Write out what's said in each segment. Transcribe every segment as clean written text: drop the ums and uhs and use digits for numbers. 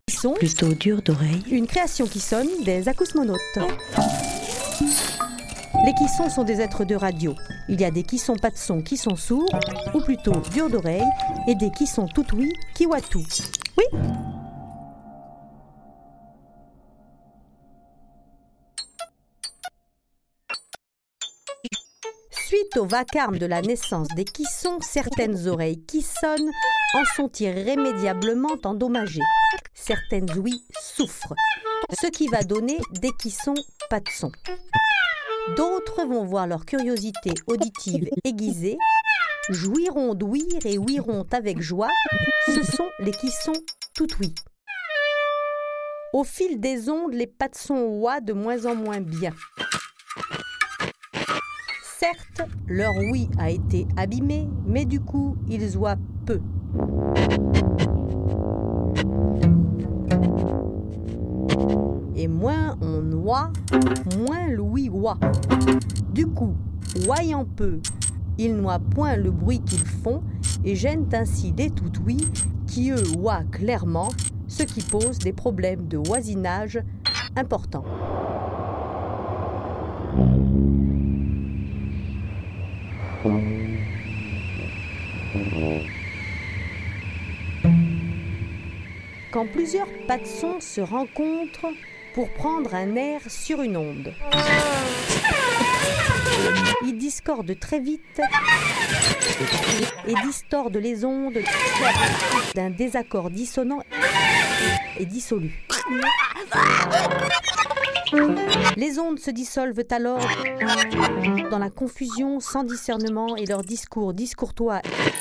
Sont plutôt dur d'oreille. Une création qui sonne des acousmonautes. Les kissons sont des êtres de radio. Il y a des kissons pas de son qui sont sourds, ou plutôt durs d'oreille, et des kissons tout oui qui voient tout. Oui. Suite au vacarme de la naissance des kissons, certaines oreilles qui sonnent en sont irrémédiablement endommagées. Certaines ouïes souffrent, ce qui va donner des kissons pas de son. D'autres vont voir leur curiosité auditive aiguisée, jouiront d'ouïr et ouiront avec joie. Ce sont les kissons tout ouïs. Au fil des ondes, les pas de son ouient de moins en moins bien. Certes, leur ouïe a été abîmée, mais du coup, ils ouient peu. Et moins on ouat, moins l'ouïe ouat. Du coup, ouayant peu, ils n'ouient point le bruit qu'ils font et gênent ainsi les tout-ouïs qui, eux, ouient clairement, ce qui pose des problèmes de voisinage importants. Quand plusieurs pas de son se rencontrent pour prendre un air sur une onde, ils discordent très vite et distordent les ondes d'un désaccord dissonant et dissolu. Les ondes se dissolvent alors dans la confusion sans discernement et leur discours discourtois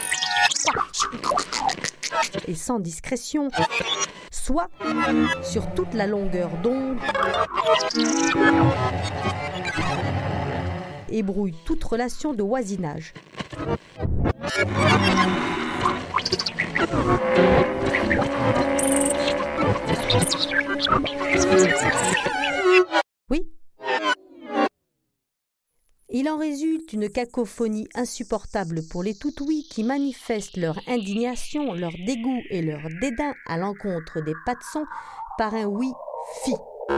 et sans discrétion, soit sur toute la longueur d'onde, et brouille toute relation de voisinage. Oui. Il en résulte une cacophonie insupportable pour les tout-ouïs qui manifestent leur indignation, leur dégoût et leur dédain à l'encontre des pas de son par un oui-fi.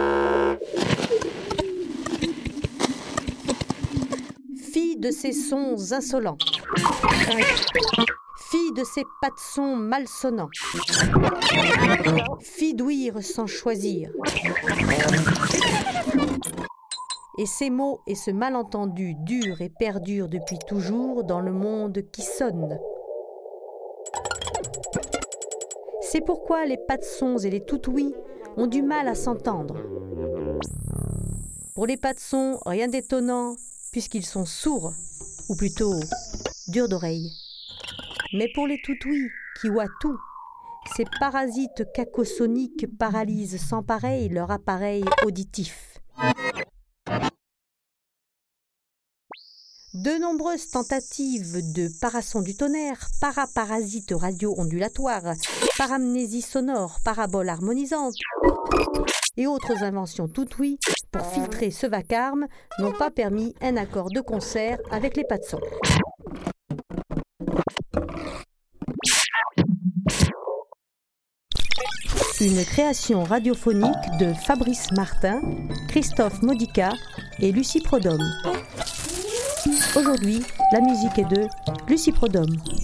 Fi de ces sons insolents. Fi de ces pas de son malsonnants. Fi d'ouïr sans choisir. Et ces mots et ce malentendu durent et perdurent depuis toujours dans le monde qui sonne. C'est pourquoi les pas de sons et les tout-ouïs ont du mal à s'entendre. Pour les pas de son, rien d'étonnant, puisqu'ils sont sourds, ou plutôt durs d'oreille. Mais pour les tout-ouïs, qui voient tout, ces parasites cacosoniques paralysent sans pareil leur appareil auditif. De nombreuses tentatives de parasons du tonnerre, paraparasites radio-ondulatoires, paramnésie sonore, paraboles harmonisantes et autres inventions tout-ouïs pour filtrer ce vacarme n'ont pas permis un accord de concert avec les pas de son. Une création radiophonique de Fabrice Martin, Christophe Modica et Lucie Prodhomme. Aujourd'hui, la musique est de Lucie Prodhomme.